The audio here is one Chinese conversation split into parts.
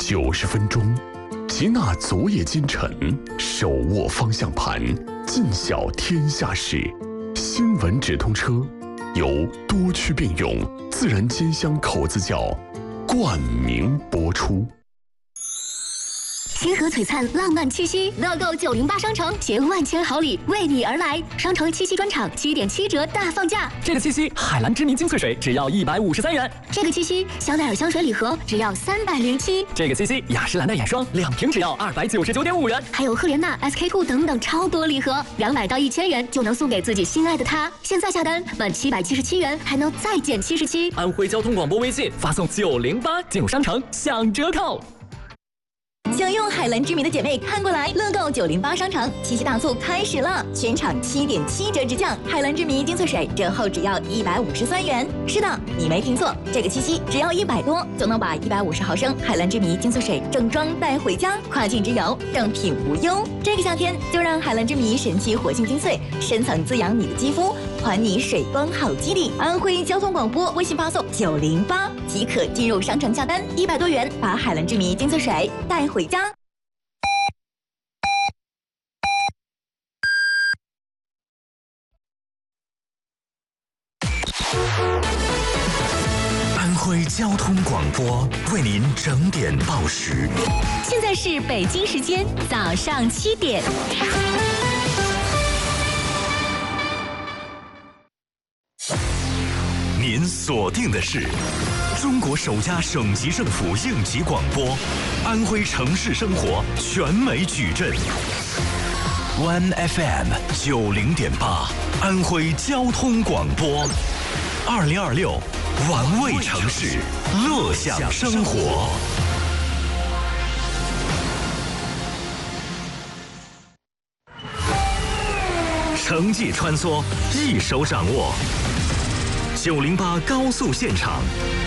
90分钟，集纳昨夜今晨，手握方向盘，尽晓天下事。新闻直通车由多区并用自然煎香口子窖冠名播出。 星河璀璨，浪漫七夕，乐购908商城携万千好礼为你而来。商城七夕专场7.7折大放价。 这个七夕，海蓝之谜精粹水只要153元。 这个七夕，香奈儿香水礼盒只要307。 这个七夕，雅诗兰黛眼霜2瓶只要299.5元。 还有赫莲娜、SK-2等等超多礼盒，200到1000元就能送给自己心爱的他。现在下单满777元还能再减77。 安徽交通广播微信发送908进入商城享折扣。 想用海蓝之谜的姐妹看过来，乐购908商城七夕大促开始了，全场7.7折直降，海蓝之谜精粹水折后只要153元。是的，你没听错，这个七夕只要100多就能把150毫升海蓝之谜精粹水正装带回家，跨境直邮，正品无忧。这个夏天就让海蓝之谜神奇活性精粹深层滋养你的肌肤，还你水光好肌理。安徽交通广播微信发送908即可进入商城下单，100多元把海蓝之谜精粹水带回家。 安徽交通广播为您整点报时。 现在是北京时间早上7点。 您锁定的是中国首家省级政府应急广播，安徽城市生活全美矩阵。One FM 90.8，安徽交通广播，2026玩味城市，乐享生活。城际穿梭，一手掌握。908高速现场。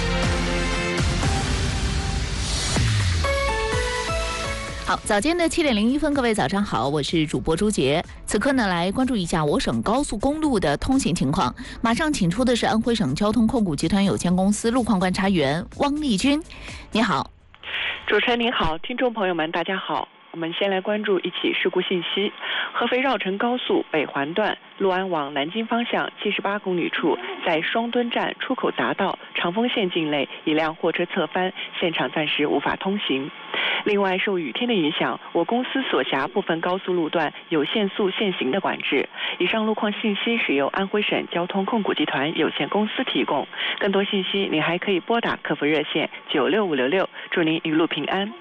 好，早间的7点01分，各位早上好，我是主播朱杰。此刻呢，来关注一下我省高速公路的通行情况。马上请出的是安徽省交通控股集团有限公司路况观察员汪丽君，你好。 主持人您好，听众朋友们大家好。我们先来关注一起事故信息：合肥绕城高速北环段六安往南京方向78公里处，在双墩站出口匝道长丰线境内，一辆货车侧翻，现场暂时无法通行。另外，受雨天的影响，我公司所辖部分高速路段有限速限行的管制。以上路况信息是由安徽省交通控股集团有限公司提供。更多信息您还可以拨打客服热线96566。祝您一路平安。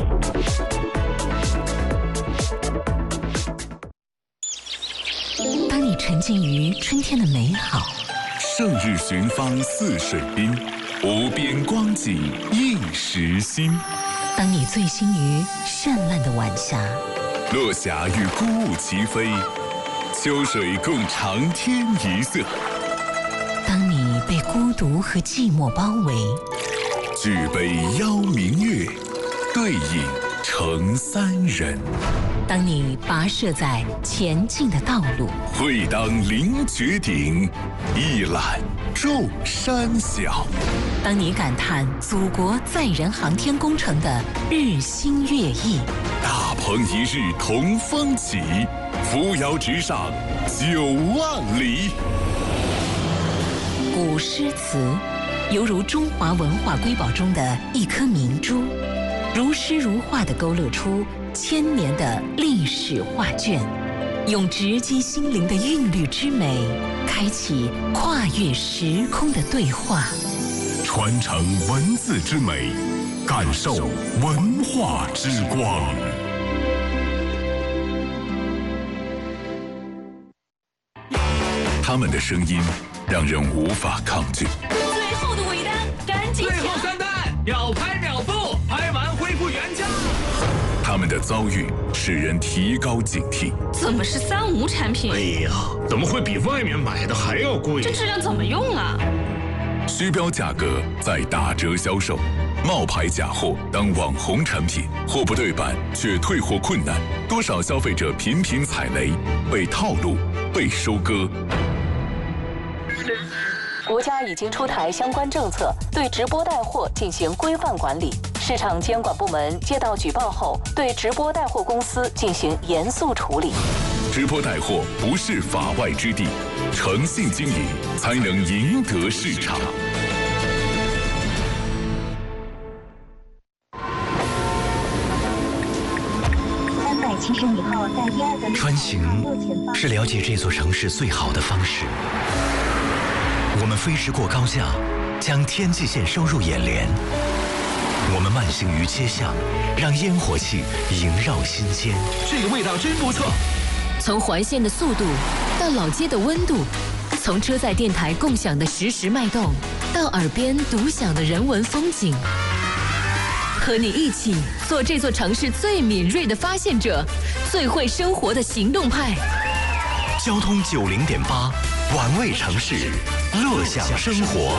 当你沉浸于春天的美好， 胜日寻芳泗水滨，无边光景映时新。 当你醉心于绚烂的晚霞， 落霞与孤鹜齐飞，秋水共长天一色。 当你被孤独和寂寞包围， 举杯邀明月，对影成三人。 当你跋涉在前进的道路， 会当凌绝顶，一览众山小。 当你感叹祖国载人航天工程的日新月异， 大鹏一日同风起，扶摇直上9万里。 古诗词犹如中华文化瑰宝中的一颗明珠，如诗如画地勾勒出千年的历史画卷，用直击心灵的韵律之美，开启跨越时空的对话， 传承文字之美，感受文化之光。他们的声音让人无法抗拒。 最后的尾单，赶紧最后3单，秒拍秒付，拍完恢复原价。 他们的遭遇使人提高警惕。 怎么是3无产品？ 哎呀，怎么会比外面买的还要贵？ 这质量怎么用啊？ 虚标价格再打折销售，冒牌假货当网红产品，货不对版却退货困难，多少消费者频频踩雷，被套路，被收割。 国家已经出台相关政策，对直播带货进行规范管理。 市场监管部门接到举报后，对直播带货公司进行严肃处理。 直播带货不是法外之地，诚信经营才能赢得市场。 穿行是了解这座城市最好的方式。我们飞驰过高架，将天际线收入眼帘。我们慢行于街巷，让烟火气萦绕心间。 这个味道真不错。 从环线的速度到老街的温度，从车载电台共享的实时脉动，到耳边独享的人文风景。和你一起做这座城市最敏锐的发现者，最会生活的行动派。 交通90.8，玩味城市，乐享生活。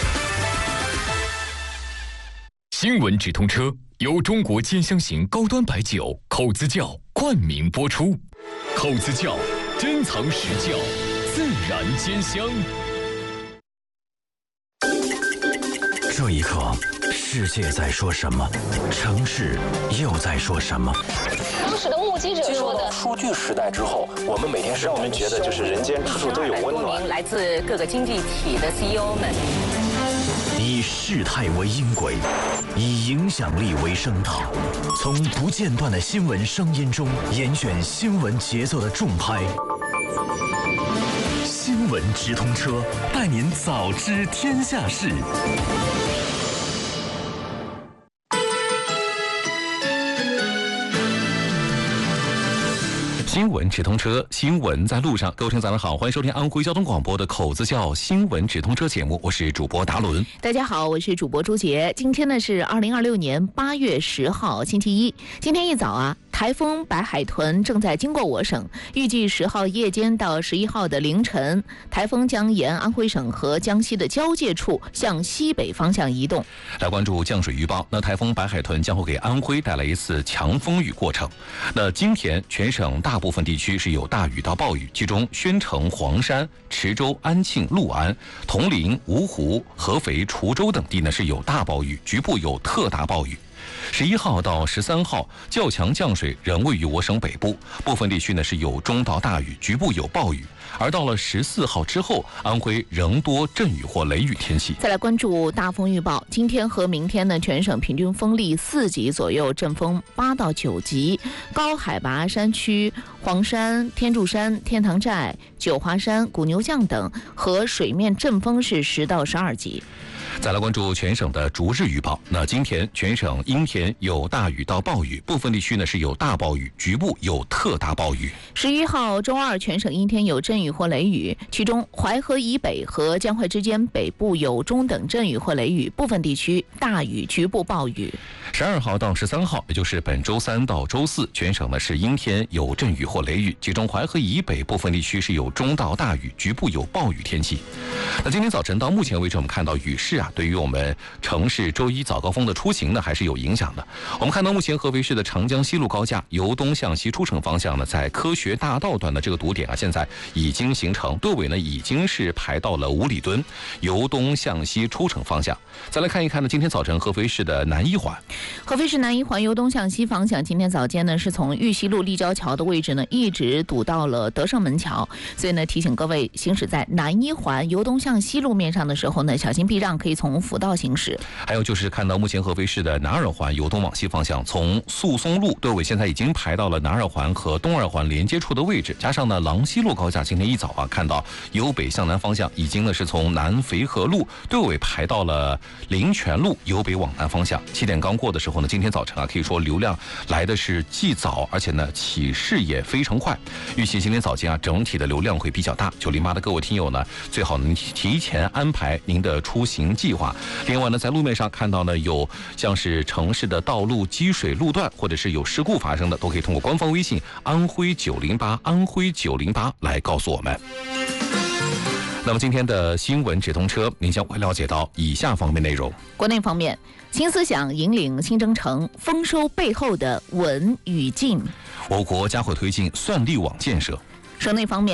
新闻直通车由中国尖香型高端白酒口子窖冠名播出。口子窖珍藏实窖，自然兼香。 这一刻，世界在说什么？城市又在说什么？ 当时的目击者说的， 数据时代之后，我们每天让我们觉得就是人间处处都有温暖。 来自各个经济体的 CEO 们， 以事态为音轨，以影响力为声道，从不间断的新闻声音中严选新闻节奏的重拍。新闻直通车，带您早知天下事。 新闻直通车，新闻在路上。各位听众早上好，欢迎收听安徽交通广播的口子窖新闻直通车节目，我是主播达伦。 大家好，我是主播朱杰。今天呢是2026年8月10号星期一。今天一早台风白海豚正在经过我省，预计10号夜间到11号的凌晨，台风将沿安徽省和江西的交界处向西北方向移动。 来关注降水预报，那台风白海豚将会给安徽带来一次强风雨过程。那今天全省大部分地区是有大雨到暴雨，其中宣城、黄山、池州、安庆、六安、铜陵、芜湖、合肥、滁州等地呢是有大暴雨，局部有特大暴雨。11号到13号，较强降水仍位于我省北部，部分地区呢是有中到大雨，局部有暴雨。而到了14号之后，安徽仍多阵雨或雷雨天气。 再来关注大风预报，今天和明天呢，全省平均风力4级左右，阵风8到9级。高海拔山区黄山、天柱山、天堂寨、九华山、古牛降等和水面阵风是10到12级。 再来关注全省的逐日预报。那今天全省阴天，有大雨到暴雨，部分地区呢是有大暴雨，局部有特大暴雨。 11号周二全省阴天，有阵雨或雷雨，其中淮河以北和江淮之间北部有中等阵雨或雷雨，部分地区大雨，局部暴雨。 12号到13号，也就是本周3到周4，全省呢是阴天，有阵雨或雷雨，其中淮河以北部分地区是有中到大雨，局部有暴雨天气。那今天早晨到目前为止，我们看到雨势对于我们城市周一早高峰的出行呢，还是有影响的。我们看到目前合肥市的长江西路高架由东向西出城方向呢，在科学大道段的这个堵点现在已经形成，队尾呢已经是排到了5里墩，由东向西出城方向。再来看一看呢，今天早晨合肥市的南一环， 合肥市南一环由东向西方向，今天早间呢是从玉溪路立交桥的位置呢一直堵到了德胜门桥，所以呢提醒各位行驶在南一环由东向西路面上的时候呢，小心避让，可以从辅道行驶。 还有就是看到目前合肥市的南二环由东往西方向，从宿松路队尾现在已经排到了南二环和东二环连接处的位置，加上呢郎西路高架今天一早看到由北向南方向已经呢是从南肥河路队尾排到了灵泉路由北往南方向。7点刚过的时候呢，今天早晨可以说流量来的是既早，而且呢起势也非常快。预计今天早间整体的流量会比较大，908的各位听友呢，最好能提前安排您的出行计划。另外呢，在路面上看到呢有像是城市的道路积水路段或者是有事故发生的，都可以通过官方微信安徽908安徽908来告诉我们。那么今天的新闻直通车，您将会了解到以下方面内容。 国内方面，新思想引领新征程，丰收背后的稳与进。 我国加快推进算力网建设。 省内方面，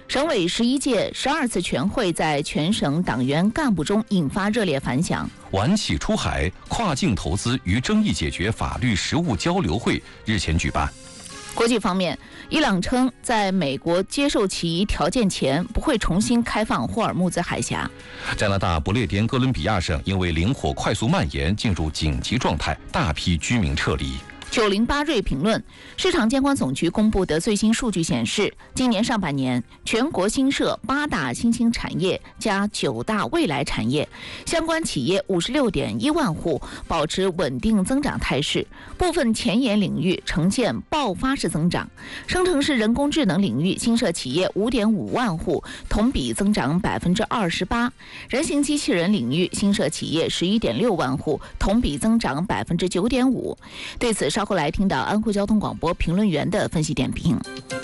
省委11届12次全会在全省党员干部中引发热烈反响。 晚起出海跨境投资与争议解决法律实务交流会日前举办。 国际方面，伊朗称在美国接受其条件前不会重新开放霍尔木兹海峡。 加拿大不列颠哥伦比亚省因为林火快速蔓延进入紧急状态，大批居民撤离。 908瑞评论，市场监管总局公布的最新数据显示，今年上半年全国新设8大新兴产业加9大未来产业，相关企业56.1万户，保持稳定增长态势，部分前沿领域呈现爆发式增长。生成式人工智能领域新设企业5.5万户，同比增长28%；人形机器人领域新设企业11.6万户，同比增长9.5%。对此，稍后来听到安徽交通广播评论员的分析点评。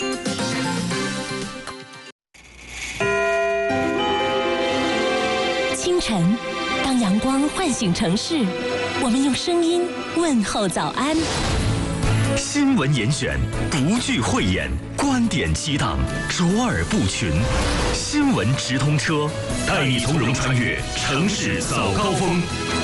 清晨，当阳光唤醒城市，我们用声音问候早安。 新闻严选，不惧讳言，观点激荡，卓尔不群。新闻直通车，带你从容穿越城市早高峰。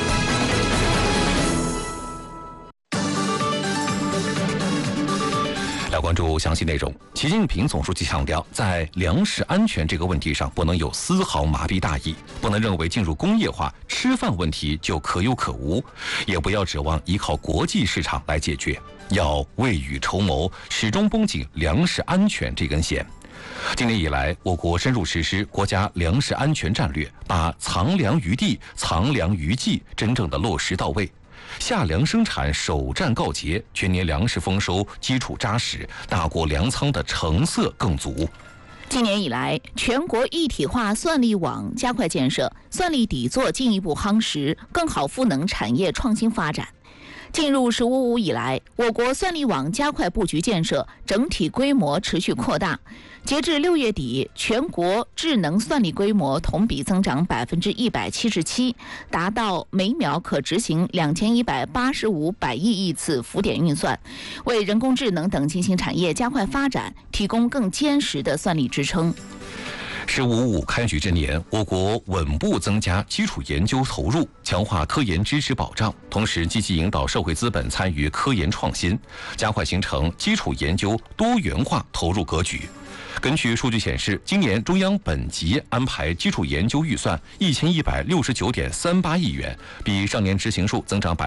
来关注详细内容。习近平总书记强调，在粮食安全这个问题上，不能有丝毫麻痹大意，不能认为进入工业化，吃饭问题就可有可无，也不要指望依靠国际市场来解决，要未雨绸缪，始终绷紧粮食安全这根弦。今年以来，我国深入实施国家粮食安全战略，把藏粮于地、藏粮于技真正的落实到位。夏粮生产首战告捷，全年粮食丰收基础扎实，大国粮仓的成色更足。 今年以来，全国一体化算力网加快建设，算力底座进一步夯实，更好赋能产业创新发展。进入“十五五”以来，我国算力网加快布局建设，整体规模持续扩大。截至6月底，全国智能算力规模同比增长177%，达到每秒可执行2185百亿次浮点运算，为人工智能等新兴产业加快发展提供更坚实的算力支撑。 “15.5”开局之年，我国稳步增加基础研究投入，强化科研支持保障，同时积极引导社会资本参与科研创新，加快形成基础研究多元化投入格局。根据数据显示，今年中央本级安排基础研究预算1169.38亿元，比上年执行数增长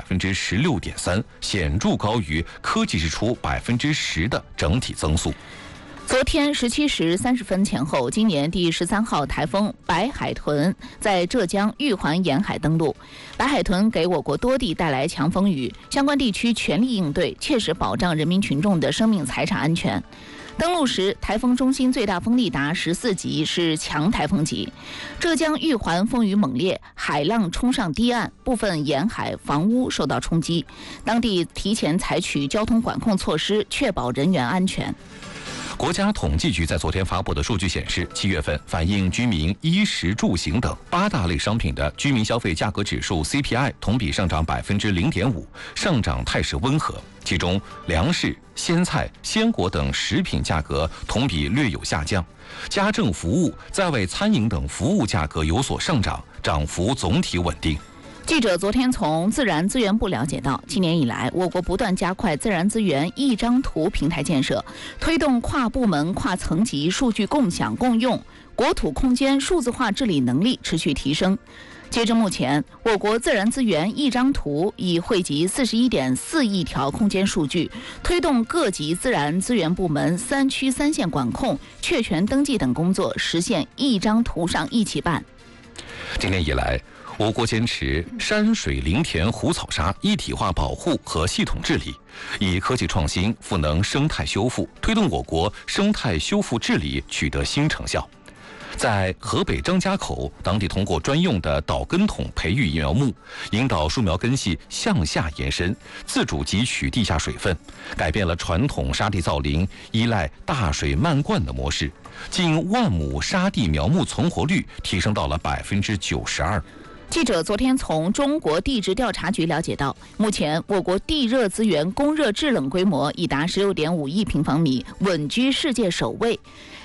16.3%，显著高于科技支出10%的整体增速。 昨天17时30分前后，今年第13号台风白海豚在浙江玉环沿海登陆。白海豚给我国多地带来强风雨，相关地区全力应对，切实保障人民群众的生命财产安全。登陆时，台风中心最大风力达14级，是强台风级。浙江玉环风雨猛烈，海浪冲上堤岸，部分沿海房屋受到冲击，当地提前采取交通管控措施，确保人员安全。 国家统计局在昨天发布的数据显示，7月份反映居民衣食住行等8大类商品的居民消费价格指数 CPI 同比上涨0.5%，上涨态势温和。其中，粮食、鲜菜、鲜果等食品价格同比略有下降，家政服务、在外餐饮等服务价格有所上涨，涨幅总体稳定。 记者昨天从自然资源部了解到，今年以来，我国不断加快自然资源一张图平台建设，推动跨部门、跨层级数据共享共用，国土空间数字化治理能力持续提升。截至目前，我国自然资源一张图已汇集41.4亿条空间数据，推动各级自然资源部门3区3县管控、确权登记等工作实现一张图上一起办。 今年以来，我国坚持山水林田湖草沙一体化保护和系统治理，以科技创新赋能生态修复，推动我国生态修复治理取得新成效。在河北张家口，当地通过专用的导根筒培育苗木，引导树苗根系向下延伸，自主汲取地下水分，改变了传统沙地造林依赖大水漫灌的模式，近1万亩沙地苗木存活率提升到了92%。 记者昨天从中国地质调查局了解到，目前我国地热资源供热制冷规模已达16.5亿平方米，稳居世界首位。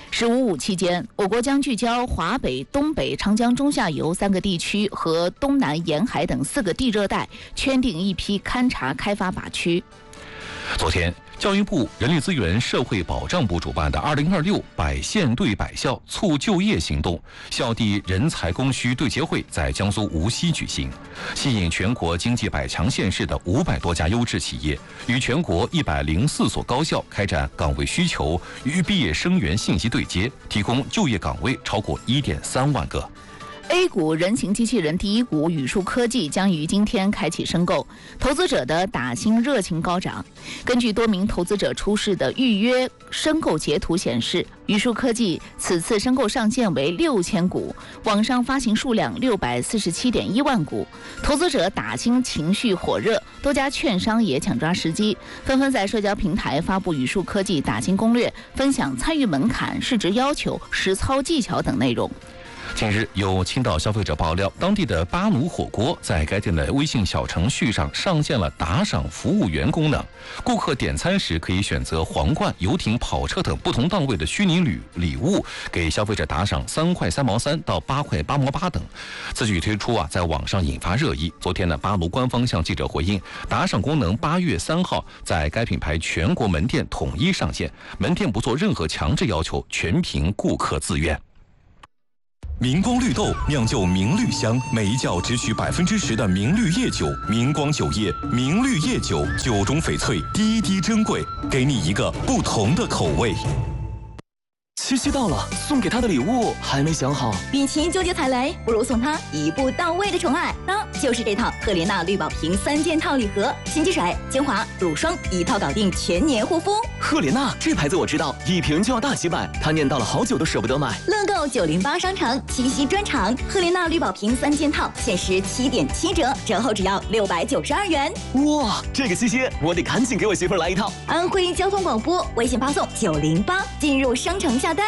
“十五五”期间，我国将聚焦华北、东北、长江中下游3个地区和东南沿海等4个地热带，圈定一批勘察开发靶区。 昨天，教育部人力资源社会保障部主办的2026百县对百校促就业行动校地人才供需对接会在江苏无锡举行，吸引全国经济100强县市的500多家优质企业，与全国104所高校开展岗位需求与毕业生源信息对接，提供就业岗位超过1.3万个。 A 股人形机器人第一股宇树科技将于今天开启申购，投资者的打新热情高涨。根据多名投资者出示的预约申购截图显示，宇树科技此次申购上限为6000股，网上发行数量647.1万股，投资者打新情绪火热，多家券商也抢抓时机，纷纷在社交平台发布宇树科技打新攻略，分享参与门槛、市值要求、实操技巧等内容。 近日，有青岛消费者爆料，当地的巴奴火锅在该店的微信小程序上线了打赏服务员功能，顾客点餐时可以选择皇冠、游艇、跑车等不同档位的虚拟礼物，给消费者打赏3块3毛3到8块8毛8等。此举推出在网上引发热议。昨天呢，巴奴官方向记者回应，打赏功能8月3号在该品牌全国门店统一上线，门店不做任何强制要求，全凭顾客自愿。 明光绿豆酿就明绿香，每一窖只取10%的明绿叶酒，明光酒业明绿叶酒，酒中翡翠，滴滴珍贵，给你一个不同的口味。 七夕到了，送给他的礼物还没想好。 与其纠结踩雷，不如送他一步到位的宠爱，那就是这套赫莲娜绿宝瓶3件套礼盒，洗洁水、精华、乳霜一套搞定，全年护肤。 赫莲娜这牌子我知道，一瓶就要大几百，他念叨了好久都舍不得买。 乐购908商城七夕专场，赫莲娜绿宝瓶3件套限时7.7折，折后只要692元。 哇，这个七夕我得赶紧给我媳妇来一套。 安徽交通广播微信发送908，进入商城下单。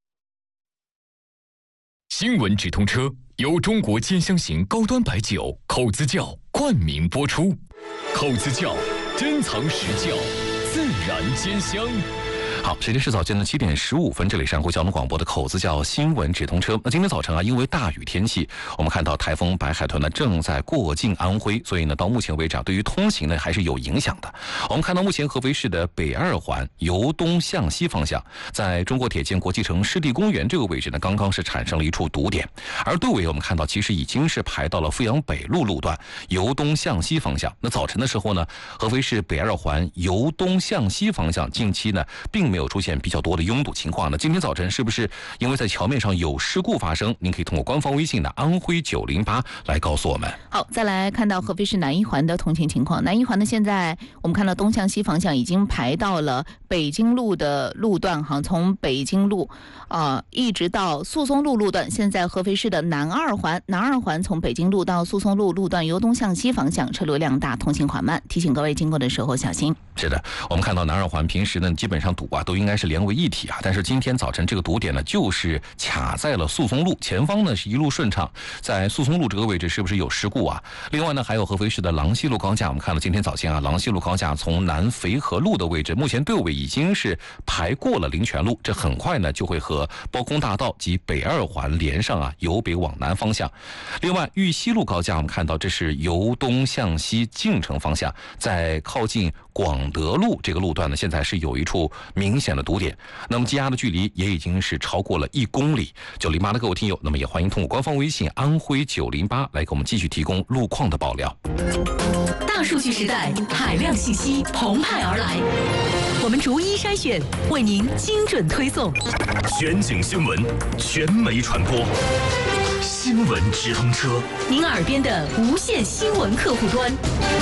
新闻直通车由中国兼香型高端白酒口子窖冠名播出，口子窖珍藏实窖，自然兼香。 好，时间是早间的7点15分，这里是安徽交通广播的口子窖新闻直通车。那今天早晨因为大雨天气，我们看到台风白海豚呢正在过境安徽，所以呢到目前为止对于通行呢还是有影响的。我们看到目前合肥市的北2环由东向西方向，在中国铁建国际城湿地公园这个位置呢，刚刚是产生了一处堵点，而队尾我们看到其实已经是排到了阜阳北路路段由东向西方向。那早晨的时候呢，合肥市北2环由东向西方向近期呢并没有出现比较多的拥堵情况呢。今天早晨是不是因为在桥面上有事故发生？您可以通过官方微信的安徽908来告诉我们。 好，再来看到合肥市南1环的通行情况。南1环呢，现在我们看到东向西方向已经排到了北京路的路段，从北京路一直到宿松路路段。现在合肥市的南2环从北京路到宿松路路段由东向西方向车流量大，通行缓慢，提醒各位经过的时候小心。 是的，我们看到南2环平时呢基本上堵都应该是连为一体但是今天早晨这个堵点呢就是卡在了宿松路前方呢，是一路顺畅，在宿松路这个位置是不是有事故另外呢，还有合肥市的郎西路高架，我们看到今天早间郎西路高架从南肥河路的位置，目前队尾已经是排过了灵泉路，这很快呢就会和包公大道及北2环连上由北往南方向。另外玉溪路高架，我们看到这是由东向西进城方向，在靠近广德路这个路段呢，现在是有一处明显的堵点，那么积压的距离也已经是超过了1公里。908的各位听友，那么也欢迎通过官方微信安徽908来给我们继续提供路况的爆料。 大数据时代，海量信息澎湃而来，我们逐一筛选，为您精准推送。 全景新闻，全媒传播，新闻直通车， 您耳边的无线新闻客户端。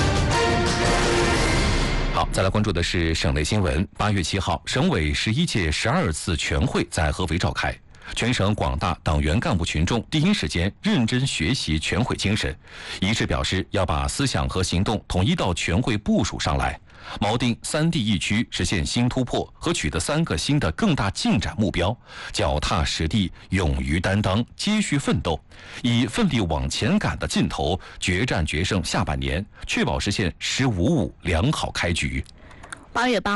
好，再来关注的是省内新闻。8月7号，省委11届12次全会在合肥召开。全省广大党员干部群众第一时间认真学习全会精神，一致表示要把思想和行动统一到全会部署上来，锚定3地1区实现新突破和取得3个新的更大进展目标，脚踏实地，勇于担当，接续奋斗，以奋力往前赶的劲头，决战决胜下半年，确保实现“15+5”良好开局。 8月8号，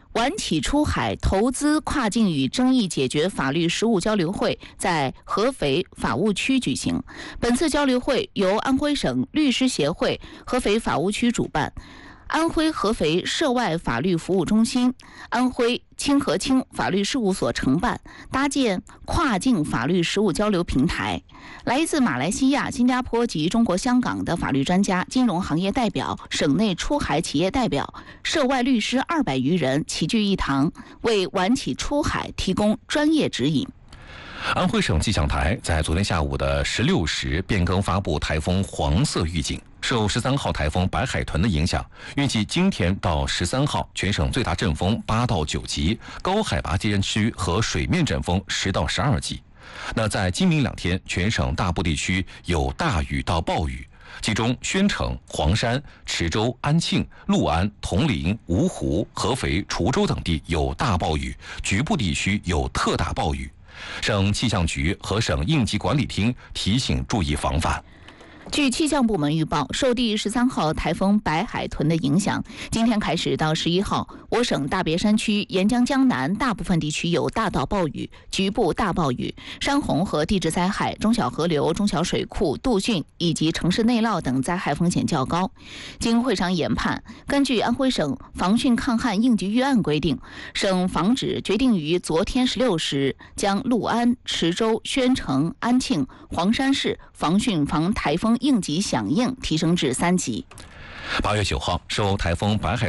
晚起出海投资跨境与争议解决法律实务交流会在合肥法务区举行。本次交流会由安徽省律师协会合肥法务区主办，安徽合肥涉外法律服务中心、安徽清河清法律事务所承办，搭建跨境法律实务交流平台。来自马来西亚、新加坡及中国香港的法律专家、金融行业代表、省内出海企业代表、涉外律师200余人齐聚一堂，为晚起出海提供专业指引。 安徽省气象台在昨天下午的16时变更发布台风黄色预警，受13号台风白海豚的影响，预计今天到13号全省最大阵风8到9级，高海拔低山区和水面阵风10到12级。那在今明2天，全省大部地区有大雨到暴雨，其中宣城、黄山、池州、安庆、六安、铜陵、芜湖、合肥、滁州等地有大暴雨，局部地区有特大暴雨。省气象局和省应急管理厅提醒注意防范。 据气象部门预报，受第13号台风白海豚的影响，今天开始到11号，我省大别山区、沿江江南大部分地区有大到暴雨，局部大暴雨，山洪和地质灾害、中小河流、中小水库、杜汛以及城市内涝等灾害风险较高。经会商研判，根据安徽省防汛抗旱应急预案规定，省防指决定于昨天16时将六安、池州、宣城、安庆、黄山市防汛防台风应急响应提升至3级。 8月9号，受台风白海